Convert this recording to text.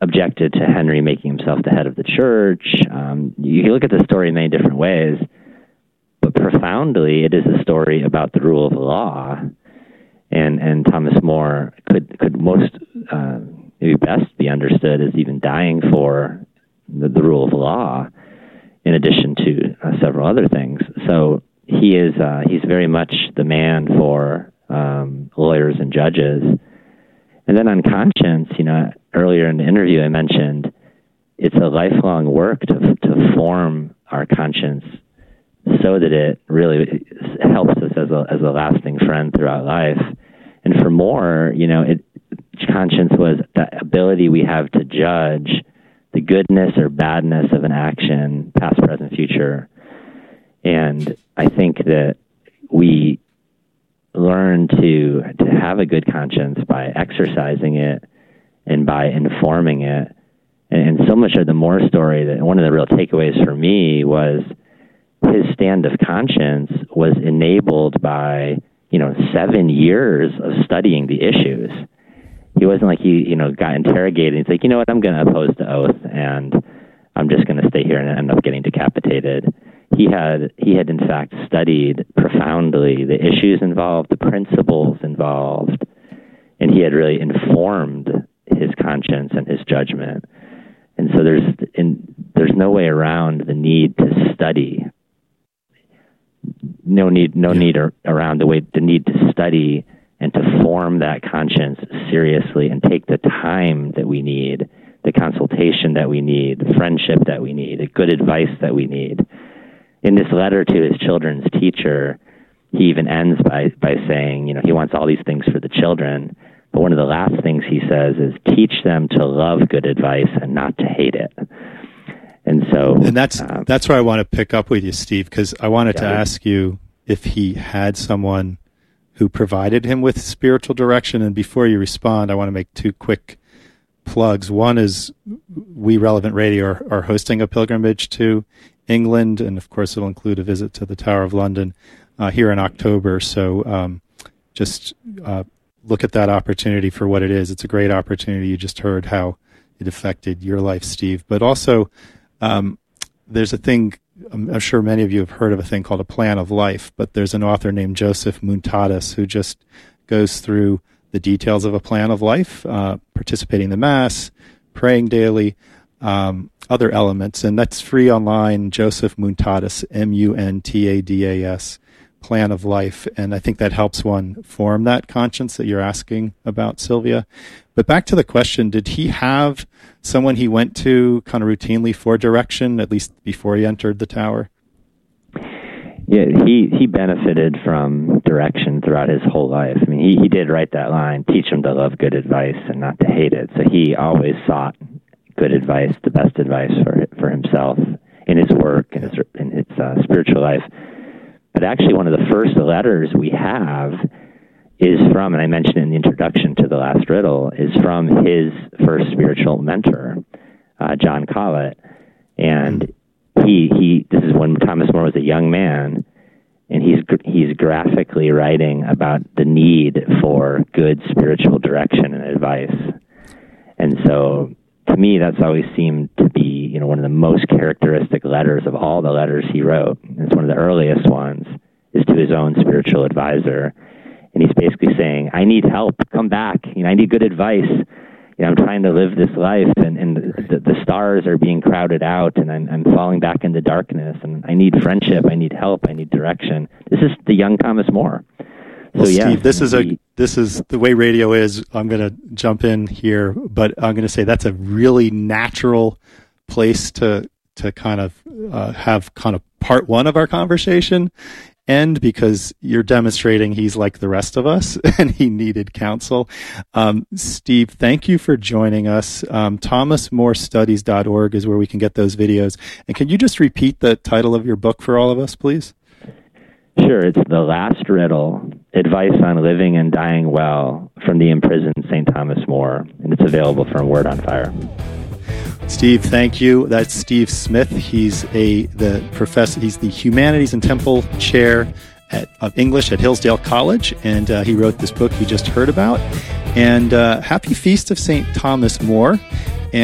objected to Henry making himself the head of the church. You can look at the story in many different ways, but profoundly, it is a story about the rule of law. And Thomas More could most maybe best be understood as even dying for the rule of law, in addition to several other things. So he's very much the man for lawyers and judges. And then on conscience, earlier in the interview I mentioned it's a lifelong work to form our conscience so that it really helps us as a lasting friend throughout life. And for More, conscience was the ability we have to judge the goodness or badness of an action, past, present, future. And I think that we learn to have a good conscience by exercising it and by informing it. And so much of the More story, that one of the real takeaways for me was his stand of conscience was enabled by 7 years of studying the issues. He wasn't like he got interrogated. He's like, you know what, I'm going to oppose the oath, and I'm just going to stay here and end up getting decapitated. He had in fact studied profoundly the issues involved, the principles involved, and he had really informed his conscience and his judgment. And so there's no way around the need to study. No need around the need to study and to form that conscience seriously and take the time that we need, the consultation that we need, the friendship that we need, the good advice that we need. In this letter to his children's teacher, he even ends by saying, he wants all these things for the children, but one of the last things he says is teach them to love good advice and not to hate it. And that's where I want to pick up with you, Steve, because I wanted to ask you if he had someone who provided him with spiritual direction. And before you respond, I want to make 2 quick plugs. One is We Relevant Radio are hosting a pilgrimage to England, and of course it'll include a visit to the Tower of London here in October. So just look at that opportunity for what it is. It's a great opportunity. You just heard how it affected your life, Steve. But also, there's a thing, I'm sure many of you have heard of a thing called a plan of life, but there's an author named Joseph Muntatis who just goes through the details of a plan of life, participating in the Mass, praying daily, other elements, and that's free online. Joseph Muntatis, Muntadas, Plan of Life, and I think that helps one form that conscience that you're asking about, Sylvia. But back to the question, did he have someone he went to kind of routinely for direction, at least before he entered the tower? Yeah, he benefited from direction throughout his whole life. I mean, he did write that line, teach him to love good advice and not to hate it. So he always sought good advice, the best advice for himself in his work and in his spiritual life. But actually, one of the first letters we have is from, and I mentioned in the introduction to the last riddle, is from his first spiritual mentor, John Colet. And this is when Thomas More was a young man, and he's graphically writing about the need for good spiritual direction and advice. And so, to me, that's always seemed to be, one of the most characteristic letters of all the letters he wrote. It's one of the earliest ones, is to his own spiritual advisor. And he's basically saying, I need help, come back. I need good advice. I'm trying to live this life, and the stars are being crowded out, and I'm falling back into darkness, and I need friendship, I need help, I need direction. This is the young Thomas More. Well, Steve, this is the way radio is. I'm going to jump in here, but I'm going to say that's a really natural place to kind of have kind of part one of our conversation end, because you're demonstrating he's like the rest of us and he needed counsel. Steve, thank you for joining us. ThomasMoreStudies.org is where we can get those videos. And can you just repeat the title of your book for all of us, please? Sure. It's The Last Riddle, Advice on Living and Dying Well from the Imprisoned St. Thomas More. And it's available from Word on Fire. Steve, thank you. That's Steve Smith. He's the professor. He's the Humanities and Temple Chair of English at Hillsdale College, and he wrote this book you just heard about. And happy Feast of St. Thomas More.